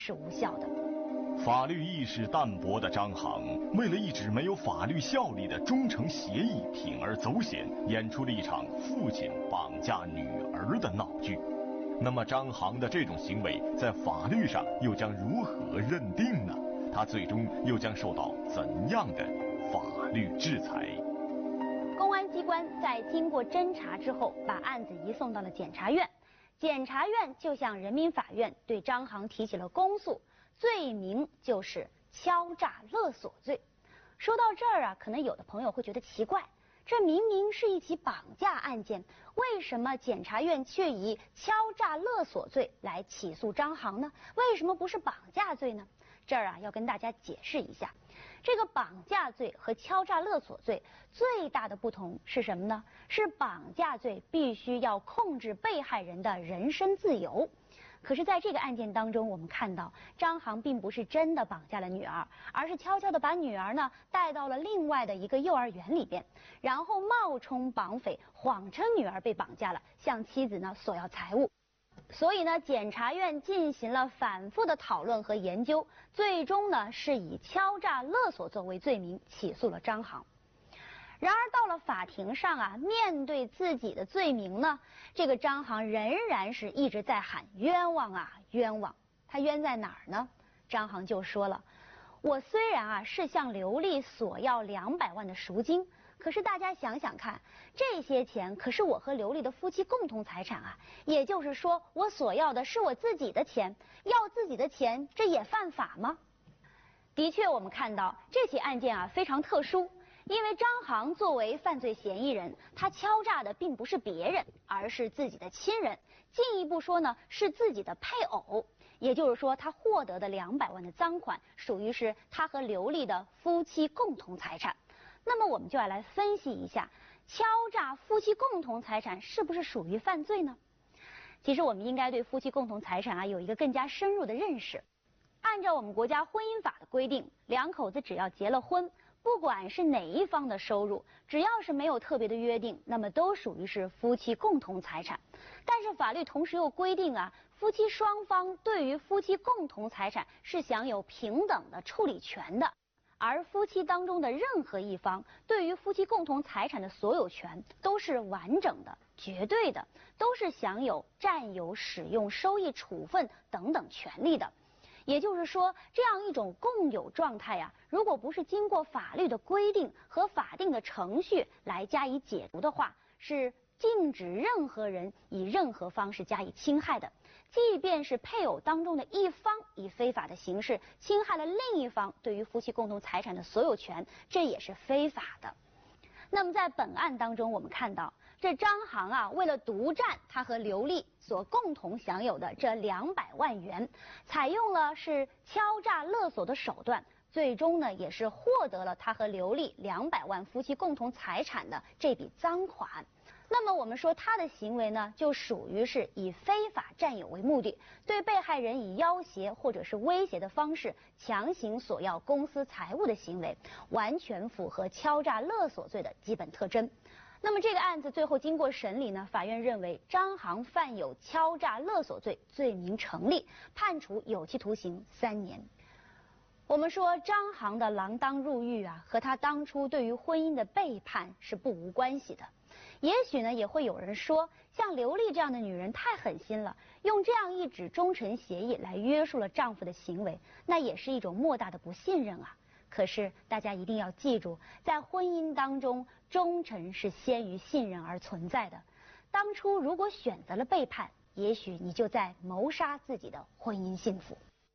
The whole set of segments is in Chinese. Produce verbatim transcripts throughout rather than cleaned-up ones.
是无效的。 法律意识淡薄的张航，为了一纸没有法律效力的忠诚协议，铤而走险，演出了一场父亲绑架女儿的闹剧。那么张航的这种行为在法律上又将如何认定呢？他最终又将受到怎样的法律制裁？ 公安机关在经过侦查之后，把案子移送到了检察院。检察院就向人民法院对张航提起了公诉，罪名就是敲诈勒索罪。说到这儿啊，可能有的朋友会觉得奇怪，这明明是一起绑架案件，为什么检察院却以敲诈勒索罪来起诉张航呢？为什么不是绑架罪呢？这儿啊要跟大家解释一下，这个绑架罪和敲诈勒索罪最大的不同是什么呢？是绑架罪必须要控制被害人的人身自由。可是在这个案件当中，我们看到张航并不是真的绑架了女儿，而是悄悄地把女儿呢带到了另外的一个幼儿园里边，然后冒充绑匪，谎称女儿被绑架了，向妻子呢索要财物。所以呢，检察院进行了反复的讨论和研究，最终呢是以敲诈勒索作为罪名起诉了张航。然而到了法庭上啊，面对自己的罪名呢，这个张航仍然是一直在喊冤枉啊冤枉。他冤在哪儿呢？张航就说了，我虽然啊是向刘丽索要两百万的赎金，可是大家想想看，这些钱可是我和刘丽的夫妻共同财产啊，也就是说我索要的是我自己的钱，要自己的钱这也犯法吗？的确，我们看到这起案件啊非常特殊，因为张航作为犯罪嫌疑人，他敲诈的并不是别人，而是自己的亲人，进一步说呢是自己的配偶，也就是说他获得的两百万的赃款属于是他和刘丽的夫妻共同财产。那么我们就要来分析一下，敲诈夫妻共同财产是不是属于犯罪呢？其实我们应该对夫妻共同财产啊有一个更加深入的认识。按照我们国家婚姻法的规定，两口子只要结了婚，不管是哪一方的收入，只要是没有特别的约定，那么都属于是夫妻共同财产。但是法律同时又规定啊，夫妻双方对于夫妻共同财产是享有平等的处理权的。而夫妻当中的任何一方对于夫妻共同财产的所有权都是完整的、绝对的，都是享有占有、使用、收益、处分等等权利的。也就是说，这样一种共有状态呀、啊，如果不是经过法律的规定和法定的程序来加以解读的话，是禁止任何人以任何方式加以侵害的。即便是配偶当中的一方以非法的形式侵害了另一方对于夫妻共同财产的所有权，这也是非法的。那么在本案当中，我们看到这张航啊，为了独占他和刘丽所共同享有的这两百万元，采用了是敲诈勒索的手段，最终呢也是获得了他和刘丽两百万夫妻共同财产的这笔赃款。那么我们说他的行为呢，就属于是以非法占有为目的，对被害人以要挟或者是威胁的方式强行索要公私财物的行为，完全符合敲诈勒索罪的基本特征。那么这个案子最后经过审理呢，法院认为张航犯有敲诈勒索罪，罪名成立，判处有期徒刑三年。我们说张航的锒铛入狱啊，和他当初对于婚姻的背叛是不无关系的。也许呢，也会有人说，像刘丽这样的女人太狠心了，用这样一纸忠诚协议来约束了丈夫的行为，那也是一种莫大的不信任啊。可是大家一定要记住，在婚姻当中，忠诚是先于信任而存在的。当初如果选择了背叛，也许你就在谋杀自己的婚姻幸福。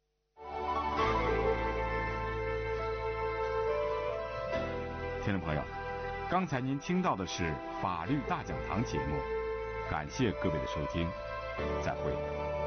听众朋友，刚才您听到的是法律大讲堂节目，感谢各位的收听，再会。